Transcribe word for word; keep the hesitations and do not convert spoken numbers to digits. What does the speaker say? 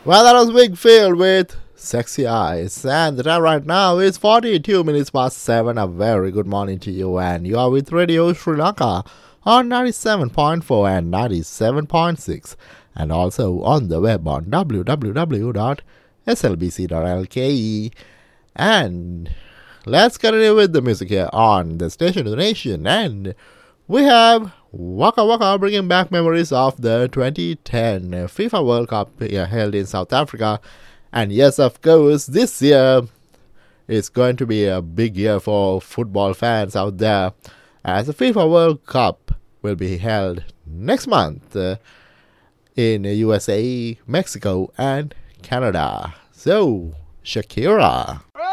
Well, that was Big Phil with Sexy Eyes. And the time right now is forty-two minutes past seven. A very good morning to you. And you are with Radio Sri Lanka on ninety-seven point four and ninety-seven point six. And also on the web on w w w dot s l b c dot l k. And let's continue with the music here on the Station of the Nation. And we have Waka Waka bringing back memories of the twenty ten FIFA World Cup here held in South Africa. And yes, of course, this year is going to be a big year for football fans out there, as the FIFA World Cup will be held next month uh, in U S A, Mexico, and Canada. So, Shakira.